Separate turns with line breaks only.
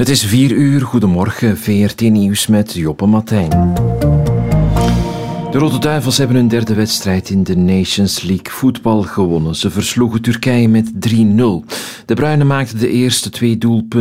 Het is 4:00. Goedemorgen, VRT Nieuws met Joppe Martijn. De Rode Duivels hebben hun derde wedstrijd in de Nations League voetbal gewonnen. Ze versloegen Turkije met 3-0. De Bruinen maakten de eerste 2 doelpunten